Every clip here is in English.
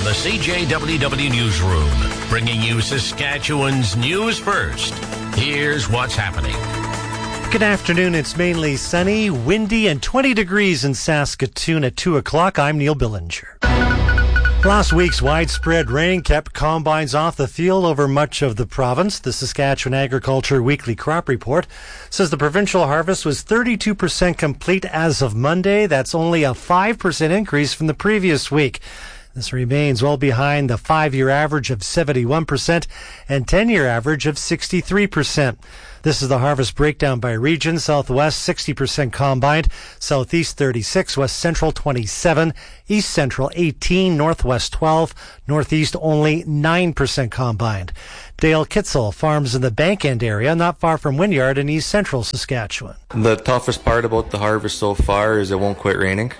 the CJWW Newsroom, bringing you Saskatchewan's news first. Here's what's happening. Good afternoon. It's mainly sunny, windy, and 20 degrees in Saskatoon at 2 o'clock. I'm Neil Billinger. Last week's widespread rain kept combines off the field over much of the province. The Saskatchewan Agriculture Weekly Crop Report says the provincial harvest was 32% complete as of Monday. That's only a 5% increase from the previous week. This remains well behind the 5-year average of 71% and 10-year average of 63%. This is the harvest breakdown by region. Southwest 60% combined, Southeast 36, West Central 27, East Central 18, Northwest 12, Northeast only 9% combined. Dale Kitzel farms in the Bank End area, not far from Wynyard in East Central Saskatchewan. The toughest part about the harvest so far is it won't quit raining.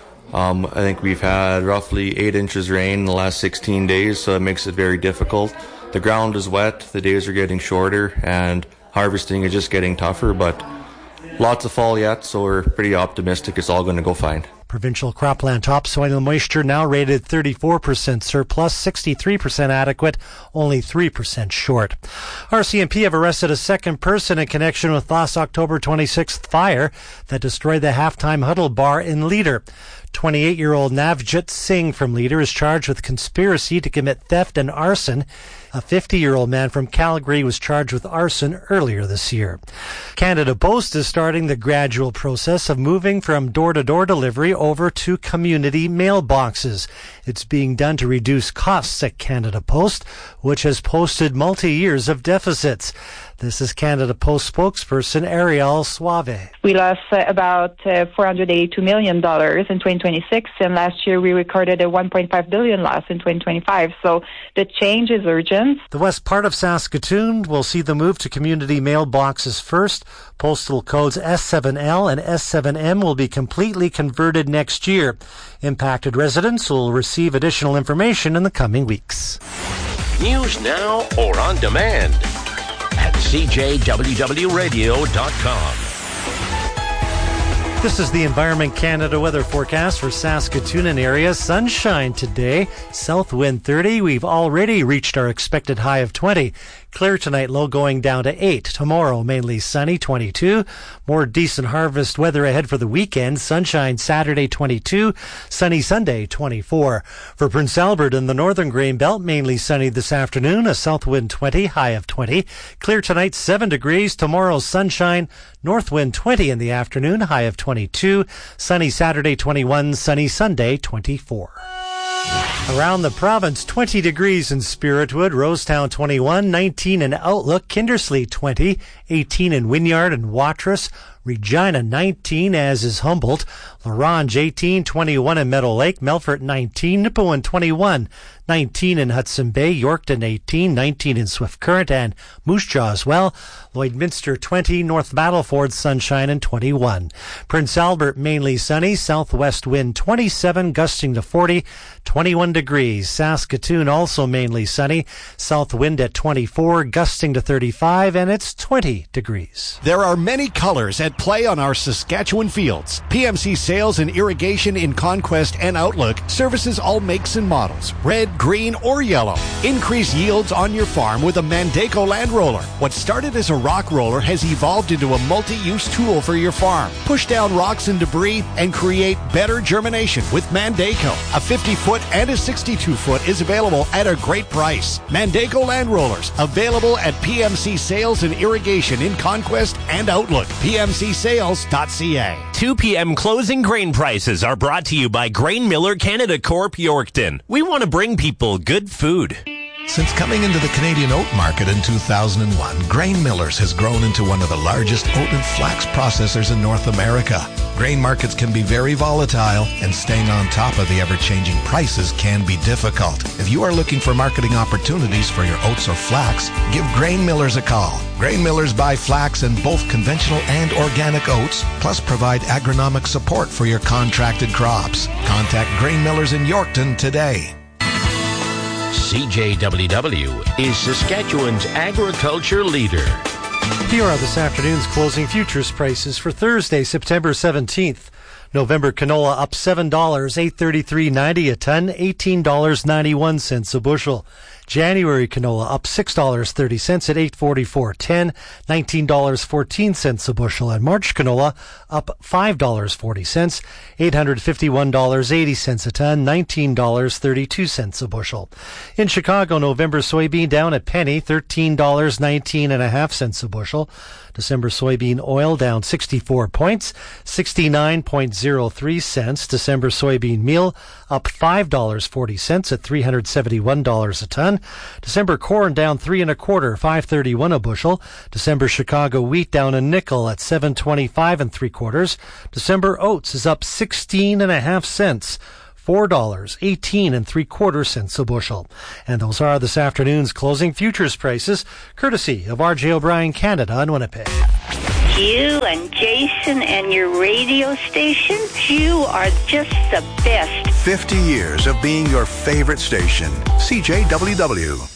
I think we've had roughly 8 inches rain in the last 16 days, so it makes it very difficult. The ground is wet, the days are getting shorter, and harvesting is just getting tougher, but lots of fall yet, so we're pretty optimistic it's all going to go fine. Provincial cropland topsoil moisture now rated 34% surplus, 63% adequate, only 3% short. RCMP have arrested a second person in connection with last October 26th fire that destroyed the Halftime Huddle bar in Leader. 28-year-old Navjit Singh from Leader is charged with conspiracy to commit theft and arson. A 50-year-old man from Calgary was charged with arson earlier this year. Canada Post is starting the gradual process of moving from door-to-door delivery over to community mailboxes. It's being done to reduce costs at Canada Post, which has posted multi-years of deficits. This is Canada Post spokesperson Ariel Suave. We lost about $482 million in 2026, and last year we recorded a $1.5 billion loss in 2025. So the change is urgent. The west part of Saskatoon will see the move to community mailboxes first. Postal codes S7L and S7M will be completely converted next year. Impacted residents will receive additional information in the coming weeks. News now or on demand at CJWWRadio.com. This is the Environment Canada weather forecast for Saskatoon and area. Sunshine today, south wind 30. We've already reached our expected high of 20. Clear tonight, low going down to 8. Tomorrow, mainly sunny, 22. More decent harvest weather ahead for the weekend. Sunshine Saturday, 22. Sunny Sunday, 24. For Prince Albert and the northern grain belt, mainly sunny this afternoon. A south wind 20, high of 20. Clear tonight, 7 degrees. Tomorrow, sunshine. North wind 20 in the afternoon, high of 22. Sunny Saturday, 21. Sunny Sunday, 24. Around the province, 20 degrees in Spiritwood, Rosetown 21, 19 in Outlook, Kindersley 20, 18 in Wynyard and Watrous, Regina 19, as is Humboldt, La Ronge 18, 21 in Meadow Lake, Melfort 19, Nipawin 21, 19 in Hudson Bay, Yorkton 18, 19 in Swift Current and Moose Jaw as well, Lloydminster 20, North Battleford sunshine and 21. Prince Albert mainly sunny, southwest wind 27, gusting to 40, 21 degrees. Saskatoon also mainly sunny, south wind at 24, gusting to 35, and it's 20 degrees. There are many colors at play on our Saskatchewan fields. PMC Sales and Irrigation in Conquest and Outlook services all makes and models, red, green, or yellow. Increase yields on your farm with a Mandaco land roller. What started as a rock roller has evolved into a multi-use tool for your farm. Push down rocks and debris and create better germination with Mandaco. A 50-foot and a 62-foot is available at a great price. Mandaco land rollers available at PMC Sales and Irrigation in Conquest and Outlook. PMCSales.ca. 2 p.m. closing grain prices are brought to you by Grain Miller Canada Corp. Yorkton. We want to bring people good food. Since coming into the Canadian oat market in 2001, Grain Millers has grown into one of the largest oat and flax processors in North America. Grain markets can be very volatile, and staying on top of the ever-changing prices can be difficult. If you are looking for marketing opportunities for your oats or flax, give Grain Millers a call. Grain Millers buy flax in both conventional and organic oats, plus provide agronomic support for your contracted crops. Contact Grain Millers in Yorkton today. CJWW is Saskatchewan's agriculture leader. Here are this afternoon's closing futures prices for Thursday, September 17th. November canola up $7, $833.90 a ton, $18.91 a bushel. January canola up $6.30 at $844.10, $19.14 a bushel. And March canola up $5.40, $851.80 a ton, $19.32 a bushel. In Chicago, November soybean down a penny, $13.19.5 a bushel. December soybean oil down 64 points, 69.03 cents. December soybean meal up $5.40 at $371 a ton. December corn down 3 1/4, $5.31 a bushel. December Chicago wheat down a nickel at $7.25 3/4. December oats is up 16.5 cents. $4.18 3/4 a bushel. And those are this afternoon's closing futures prices, courtesy of R.J. O'Brien Canada in Winnipeg. You and Jason and your radio station, you are just the best. 50 years of being your favorite station. CJWW.